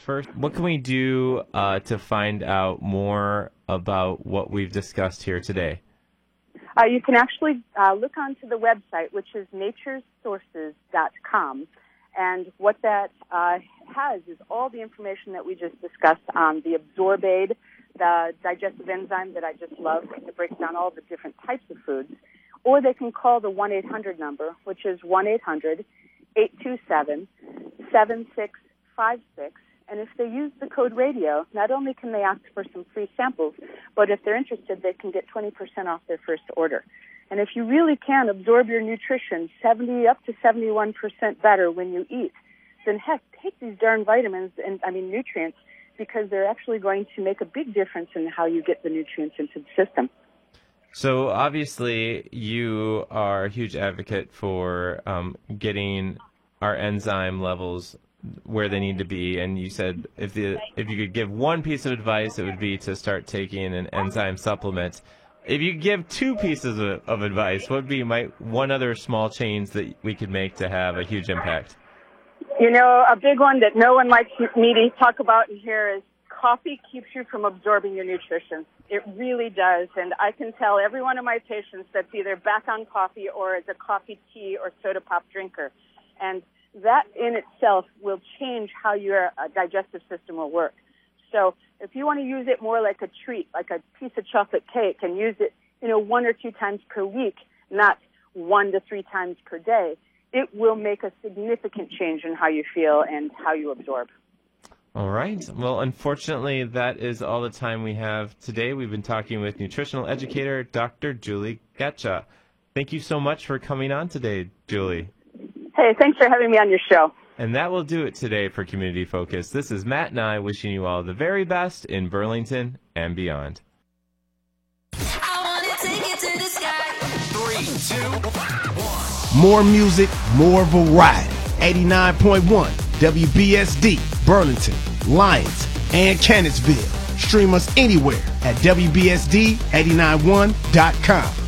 first, what can we do to find out more about what we've discussed here today? You can actually look onto the website, which is naturesources.com. And what that has is all the information that we just discussed on the Absorbaid, the digestive enzyme that I just love. It breaks down all the different types of foods. Or they can call the 1-800 number, which is 1-800-827-7656. And if they use the code RADIO, not only can they ask for some free samples, but if they're interested, they can get 20% off their first order. And if you really can absorb your nutrition 70 up to 71% better when you eat, then heck, take these darn vitamins and, nutrients, because they're actually going to make a big difference in how you get the nutrients into the system. So obviously you are a huge advocate for getting our enzyme levels where they need to be, and you said if you could give one piece of advice, it would be to start taking an enzyme supplement. If you give two pieces of advice, what would be one other small change that we could make to have a huge impact? A big one that no one likes me to talk about in here is coffee keeps you from absorbing your nutrition. It really does, and I can tell every one of my patients that's either back on coffee or is a coffee, tea, or soda pop drinker. And that in itself will change how your digestive system will work. So if you want to use it more like a treat, like a piece of chocolate cake, and use it, 1 or 2 times per week, not 1 to 3 times per day, it will make a significant change in how you feel and how you absorb. All right. Well, unfortunately, that is all the time we have today. We've been talking with nutritional educator Dr. Julie Getcha. Thank you so much for coming on today, Julie. Hey, thanks for having me on your show. And that will do it today for Community Focus. This is Matt and I wishing you all the very best in Burlington and beyond. I wanna take it to the sky. 3, 2, 1. More music, more variety. 89.1 WBSD, Burlington, Lyons, and Cannonsville. Stream us anywhere at WBSD891.com.